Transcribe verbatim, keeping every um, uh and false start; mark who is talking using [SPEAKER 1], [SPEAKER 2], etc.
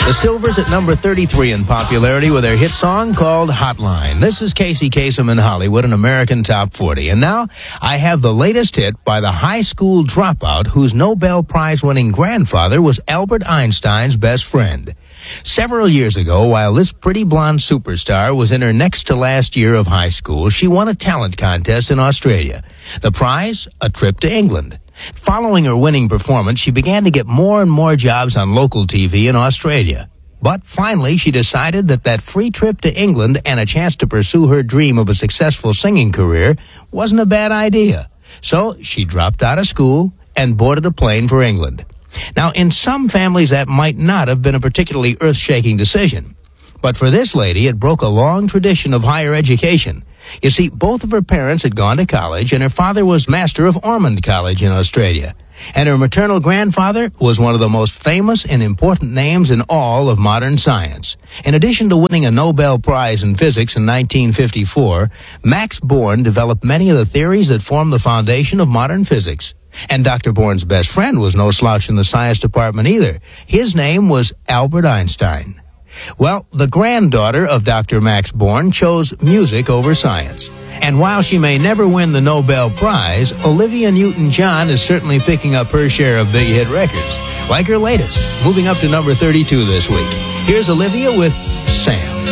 [SPEAKER 1] The Silvers at number thirty-three in popularity with their hit song called Hotline. This is Casey Kasem in Hollywood, an American Top forty. And now I have the latest hit by the high school dropout whose Nobel Prize-winning grandfather was Albert Einstein's best friend. Several years ago, while this pretty blonde superstar was in her next to last year of high school, she won a talent contest in Australia. The prize? A trip to England. Following her winning performance, she began to get more and more jobs on local T V in Australia. But finally, she decided that that free trip to England and a chance to pursue her dream of a successful singing career wasn't a bad idea. So she dropped out of school and boarded a plane for England. Now, in some families, that might not have been a particularly earth-shaking decision. But for this lady, it broke a long tradition of higher education. You see, both of her parents had gone to college, and her father was master of Ormond College in Australia. And her maternal grandfather was one of the most famous and important names in all of modern science. In addition to winning a Nobel Prize in physics in nineteen fifty-four, Max Born developed many of the theories that form the foundation of modern physics. And Doctor Born's best friend was no slouch in the science department either. His name was Albert Einstein. Well, the granddaughter of Doctor Max Born chose music over science. And while she may never win the Nobel Prize, Olivia Newton-John is certainly picking up her share of big hit records, like her latest, moving up to number thirty-two this week. Here's Olivia with Sam.